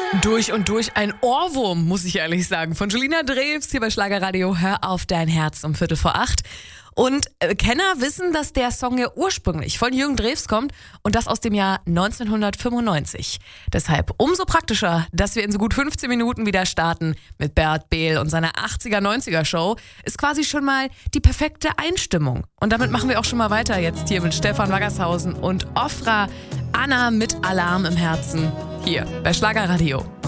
Durch und durch ein Ohrwurm, muss ich ehrlich sagen. Von Julina Drews hier bei Schlagerradio. Hör auf dein Herz um 7:45. Und Kenner wissen, dass der Song ja ursprünglich von Jürgen Drews kommt und das aus dem Jahr 1995. Deshalb umso praktischer, dass wir in so gut 15 Minuten wieder starten mit Bert Behl und seiner 80er-90er-Show. Ist quasi schon mal die perfekte Einstimmung. Und damit machen wir auch schon mal weiter jetzt hier mit Stefan Waggershausen und Ofra Anna mit Alarm im Herzen hier bei Schlagerradio.